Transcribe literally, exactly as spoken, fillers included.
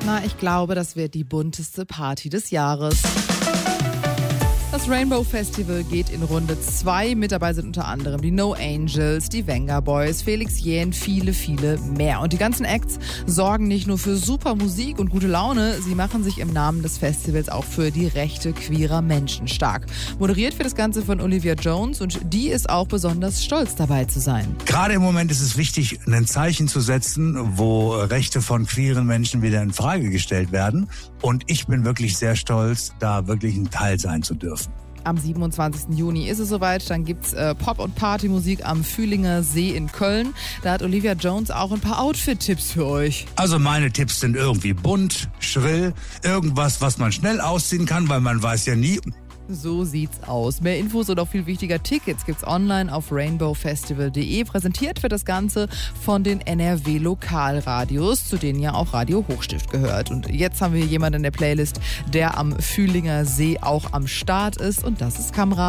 Na, ich glaube, das wird die bunteste Party des Jahres. Das Rainbow Festival geht in Runde zwei. Mit dabei sind unter anderem die No Angels, die Venga Boys, Felix Jähn, viele, viele mehr. Und die ganzen Acts sorgen nicht nur für super Musik und gute Laune, sie machen sich im Namen des Festivals auch für die Rechte queerer Menschen stark. Moderiert wird das Ganze von Olivia Jones und die ist auch besonders stolz dabei zu sein. Gerade im Moment ist es wichtig, ein Zeichen zu setzen, wo Rechte von queeren Menschen wieder in Frage gestellt werden. Und ich bin wirklich sehr stolz, da wirklich ein Teil sein zu dürfen. Am siebenundzwanzigsten Juni ist es soweit, dann gibt's äh, Pop- und Partymusik am Fühlinger See in Köln. Da hat Olivia Jones auch ein paar Outfit-Tipps für euch. Also meine Tipps sind irgendwie bunt, schrill, irgendwas, was man schnell ausziehen kann, weil man weiß ja nie. So sieht's aus. Mehr Infos und auch viel wichtiger Tickets gibt's online auf rainbow festival punkt de. Präsentiert wird das Ganze von den N R W Lokalradios, zu denen ja auch Radio Hochstift gehört. Und jetzt haben wir jemanden in der Playlist, der am Fühlinger See auch am Start ist, und das ist Kamra.